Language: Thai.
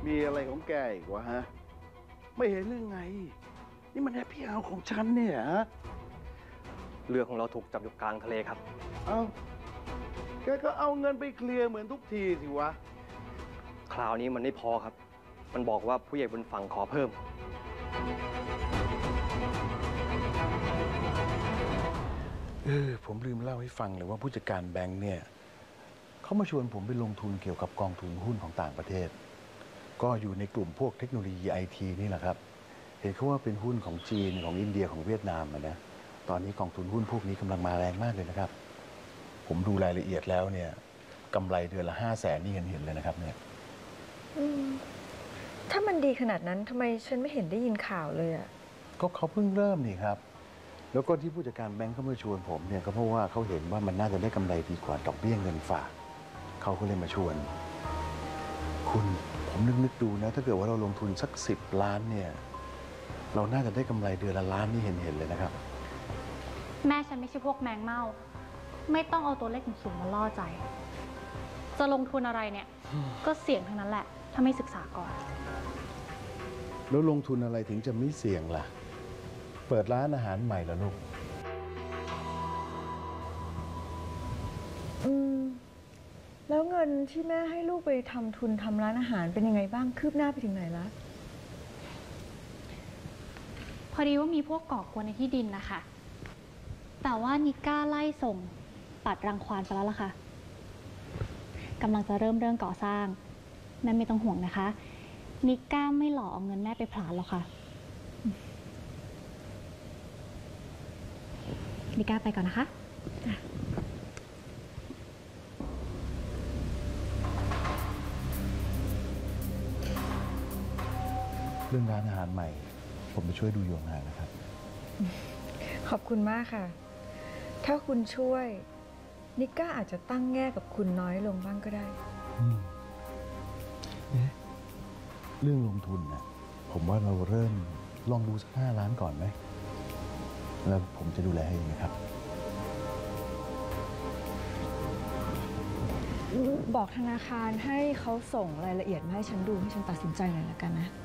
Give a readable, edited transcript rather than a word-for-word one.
มีอะไรของแกอีกวะฮะไม่เห็นเรื่องไงนี่มันแฮปปี้เอาของฉันเนี่ยฮะเรือของเราถูกจับอยู่กลางทะเลครับเอาแกก็เอาเงินไปเคลียร์เหมือนทุกทีสิวะคราวนี้มันไม่พอครับมันบอกว่าผู้ใหญ่บนฝั่งขอเพิ่มผมลืมเล่าให้ฟังเลยว่าผู้จัดการแบงค์เนี่ยเขามาชวนผมไปลงทุนเกี่ยวกับกองทุนหุ้นของต่างประเทศก็อยู่ในกลุ่มพวกเทคโนโลยีไอทีนี่แหละครับเห็นเขาว่าเป็นหุ้นของจีนของอินเดียของเวียดนามนะตอนนี้กองทุนหุ้นพวกนี้กำลังมาแรงมากเลยนะครับผมดูรายละเอียดแล้วเนี่ยกำไรเดือนละ500,000นี่เห็นเลยนะครับเนี่ยถ้ามันดีขนาดนั้นทำไมฉันไม่เห็นได้ยินข่าวเลยอ่ะก็เขาเพิ่งเริ่มนี่ครับแล้วก็ที่ผู้จัดการแบงค์เขามาชวนผมเนี่ยก็เพราะว่าเขาเห็นว่ามันน่าจะได้กำไรดีกว่าดอกเบี้ยเงินฝากเขาก็เลยมาชวนคุณผมนึกดูนะถ้าเกิดว่าเราลงทุนสัก10 ล้านเนี่ยเราน่าจะได้กำไรเดือนละล้านนี่เห็นเลยนะครับแม่ฉันไม่ใช่พวกแมงเม่าไม่ต้องเอาตัวเลขสูงมาล่อใจจะลงทุนอะไรเนี่ยก็เสี่ยงทั้งนั้นแหละถ้าไม่ศึกษาก่อนแล้วลงทุนอะไรถึงจะไม่เสี่ยงล่ะเปิดร้านอาหารใหม่เหรอลูกแล้วเงินที่แม่ให้ลูกไปทำทุนทำร้านอาหารเป็นยังไงบ้างคืบหน้าไปถึงไหนแล้วพอดีว่ามีพวกก่อกวนในที่ดินนะคะแต่ว่านิก้าไล่ส่งปัดรังควานไปแล้วล่ะค่ะกำลังจะเริ่มเรื่องก่อสร้างแม่ไม่ต้องห่วงนะคะนิก้าไม่หลอกเอาเงินแม่ไปผลาญหรอกค่ะนิก้าไปก่อนนะคะเรื่องร้านอาหารใหม่ผมจะช่วยดูอยู่ห่างนะครับขอบคุณมากค่ะถ้าคุณช่วยนิก้าอาจจะตั้งแง่กับคุณน้อยลงบ้างก็ได้เรื่องลงทุนนะผมว่าเราเริ่มลองดูสัก5 ล้านก่อนไหมแล้วผมจะดูแลให้เองนะครับบอกธนาคารให้เขาส่งรายละเอียดมาให้ฉันดูให้ฉันตัดสินใจหน่อยละกันนะ